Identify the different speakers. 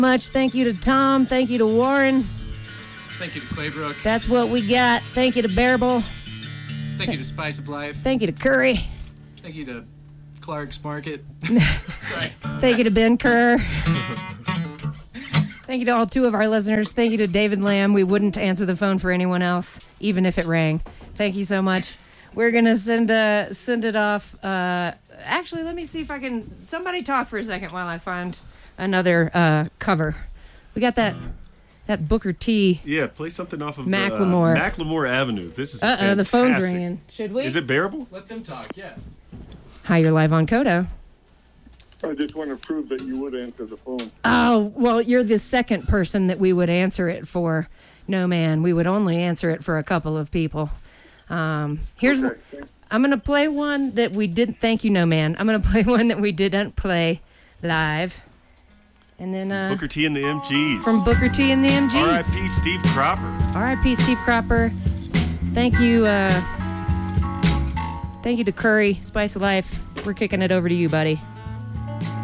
Speaker 1: much. Thank you to Tom. Thank you to Warren.
Speaker 2: Thank you to Claybrook.
Speaker 1: That's what we got. Thank you to Bearable.
Speaker 2: Thank you to Spice of Life.
Speaker 1: Thank you to Curry.
Speaker 2: Thank you to Clark's Market. Sorry.
Speaker 1: Thank you to Ben Kerr. Thank you to all 2 of our listeners. Thank you to David Lamb. We wouldn't answer the phone for anyone else, even if it rang. Thank you so much. We're going to send it off. Actually, let me see if I can... Somebody talk for a second while I find another cover. We got that Booker T.
Speaker 3: Yeah, play something off of
Speaker 1: Macklemore.
Speaker 3: Macklemore Avenue. This is fantastic.
Speaker 1: The phone's ringing. Should we?
Speaker 3: Is it bearable?
Speaker 2: Let them talk, yeah.
Speaker 1: Hi, you're live on Kodo.
Speaker 4: I just want to prove that you would answer the phone.
Speaker 1: Oh, well, you're the second person that we would answer it for. No, man, we would only answer it for a couple of people. Here's
Speaker 4: Okay.
Speaker 1: I'm going to play one that we didn't... Thank you, No Man. I'm going to play one that we didn't play live. And then...
Speaker 3: Booker T and the MGs.
Speaker 1: From Booker T and the MGs.
Speaker 3: R.I.P. Steve Cropper.
Speaker 1: R.I.P. Steve Cropper. Thank you, thank you to Curry, Spice of Life. We're kicking it over to you, buddy.